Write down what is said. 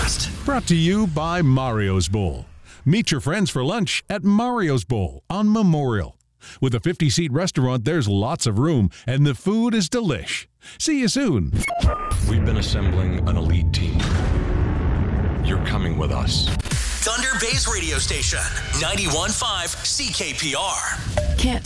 Podcast. Brought to you by Mario's Bowl. Meet your friends for lunch at Mario's Bowl on Memorial. With a 50-seat restaurant, there's lots of room, and the food is delish. See you soon. We've been assembling an elite team. You're coming with us. Thunder Bay's radio station, 91.5 CKPR. Can't